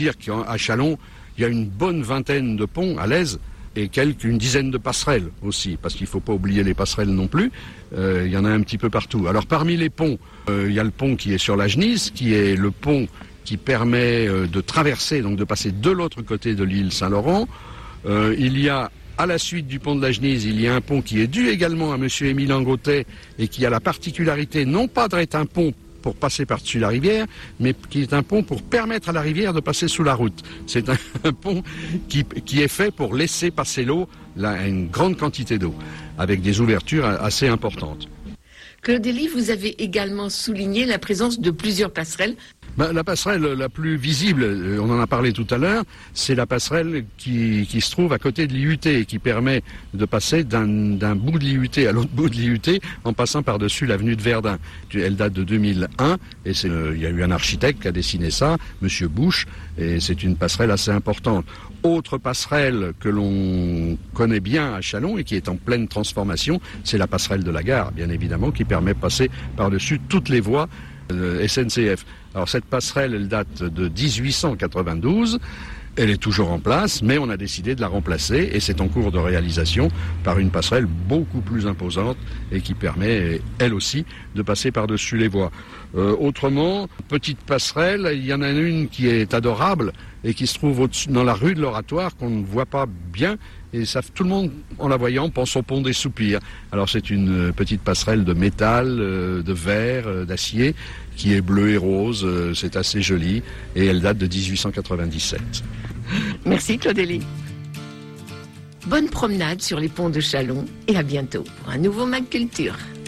Dire qu'à Châlons, il y a une bonne vingtaine de ponts à l'aise et une dizaine de passerelles aussi, parce qu'il ne faut pas oublier les passerelles non plus. Il y en a un petit peu partout. Alors parmi les ponts, il y a le pont qui est sur la Genisse, qui est le pont qui permet de traverser, donc de passer de l'autre côté de l'île Saint-Laurent. Il y a, à la suite du pont de la Genisse, il y a un pont qui est dû également à M. Émile Angotet et qui a la particularité non pas d'être un pont pour passer par-dessus la rivière, mais qui est un pont pour permettre à la rivière de passer sous la route. C'est un pont qui est fait pour laisser passer l'eau, une grande quantité d'eau, avec des ouvertures assez importantes. Claude Elie, vous avez également souligné la présence de plusieurs passerelles. La passerelle la plus visible, on en a parlé tout à l'heure, c'est la passerelle qui se trouve à côté de l'IUT et qui permet de passer d'un bout de l'IUT à l'autre bout de l'IUT en passant par-dessus l'avenue de Verdun. Elle date de 2001 et il y a eu un architecte qui a dessiné ça, Monsieur Bush, et c'est une passerelle assez importante. Autre passerelle que l'on connaît bien à Châlons et qui est en pleine transformation, c'est la passerelle de la gare, bien évidemment, qui permet de passer par-dessus toutes les voies SNCF. Alors cette passerelle, elle date de 1892, elle est toujours en place, mais on a décidé de la remplacer et c'est en cours de réalisation par une passerelle beaucoup plus imposante et qui permet, elle aussi, de passer par-dessus les voies. Autrement, petite passerelle, il y en a une qui est adorable et qui se trouve dans la rue de l'Oratoire qu'on ne voit pas bien. Et ça, tout le monde, en la voyant, pense au pont des Soupirs. Alors c'est une petite passerelle de métal, de verre, d'acier, qui est bleue et rose. C'est assez joli et elle date de 1897. Merci Claude Elie. Bonne promenade sur les ponts de Châlons et à bientôt pour un nouveau Mag Culture.